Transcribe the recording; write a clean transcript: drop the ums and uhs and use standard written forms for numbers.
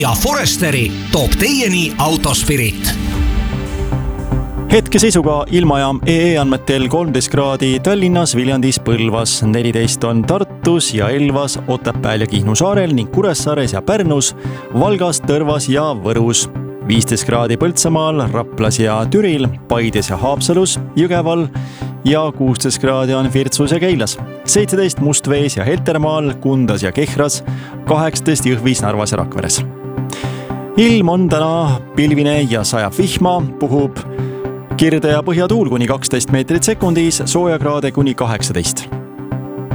ja Foresteri toob teieni Autospirit. Hetkeseisuga ilmajaam EE andmetel 13 kraadi Tallinnas, Viljandis, Põlvas, 14 on Tartus ja Elvas, Otepääl ja Kihnu saarel ning Kuressaares ja Pärnus, Valgas, Tõrvas ja Võrus. 15 kraadi Põltsamaal, Raplas ja Türil, Paides ja Haapsalus, Jõgeval ja 16 kraadi on Virtsus ja Keilas. 17 Mustvees ja Heltermaal, Kundas ja Kehras, 18 Jõhvis, Narvas ja Rakveres. Ilm on täna pilvine ja sajab vihma, puhub kirde- ja põhjatuul kuni 12 meetrit sekundis, soojakraade kuni 18.